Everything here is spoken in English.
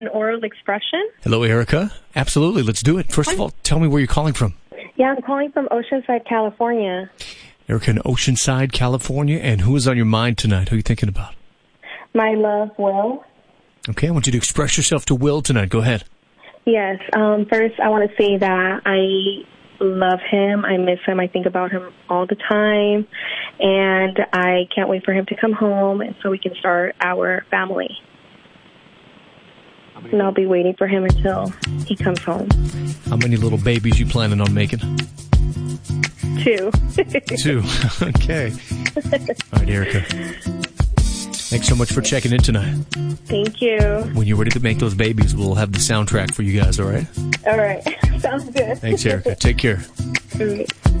An oral expression? Hello, Erica. Absolutely. Let's do it. First of all, tell me where you're calling from. Yeah, I'm calling from Oceanside, California. Erica in Oceanside, California. And who is on your mind tonight? Who are you thinking about? My love, Will. Okay, I want you to express yourself to Will tonight. Go ahead. Yes. First, I want to say that I love him. I miss him. I think about him all the time. And I can't wait for him to come home and so we can start our family. And I'll be waiting for him until he comes home. How many little babies you planning on making? 2. 2. Okay. All right, Erica. Thanks so much for checking in tonight. Thank you. When you're ready to make those babies, we'll have the soundtrack for you guys, all right? All right. Sounds good. Thanks, Erica. Take care. All right.